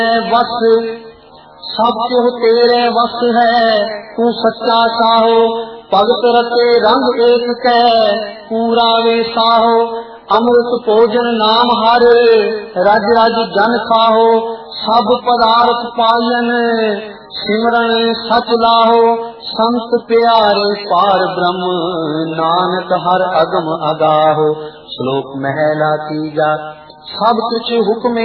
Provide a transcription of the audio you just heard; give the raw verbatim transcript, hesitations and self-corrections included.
वस सब कुछ तेरे वस है, तू सच्चा साहो। भगत रते रंग एक कै, पूरा वे साहो। अमृत भोजन नाम हर, रज रज जन खाहो। सब पदार्थ पायन, सिमरन सच लाहो। संत प्यारे पार ब्रह्म, नानक हर अगम अगाहो। श्लोक महला तीजा। सब कुछ हुक्म